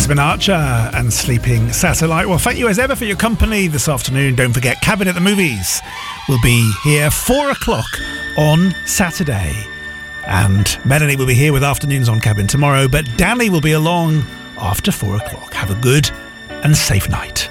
Benjamin Archer and Sleeping Satellite. Well, thank you as ever for your company this afternoon. Don't forget, Cabin at the Movies will be here 4 o'clock on Saturday. And Melanie will be here with Afternoons on Cabin tomorrow, but Danny will be along after 4 o'clock. Have a good and safe night.